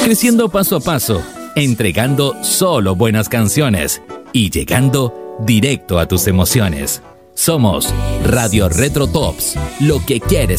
creciendo paso a paso, entregando solo buenas canciones y llegando directo a tus emociones. Somos Radio Retro Tops, lo que quieres